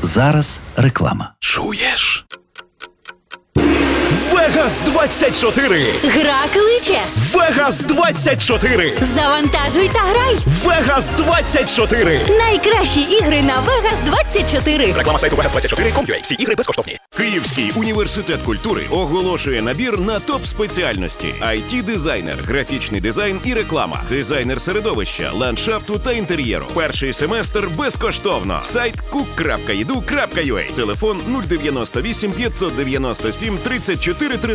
Зараз реклама. Чуєш? Вегас 24! Гра кличе! Вегас 24! Завантажуй та грай! Вегас 24! Найкращі ігри на Вегас 24! Реклама сайту Vegas24.com.ua. Всі ігри безкоштовні. Київський університет культури оголошує набір на топ-спеціальності: IT-дизайнер, графічний дизайн і реклама, дизайнер середовища, ландшафту та інтер'єру. Перший семестр безкоштовно. Сайт cook.edu.ua. Телефон 098 597 34 13.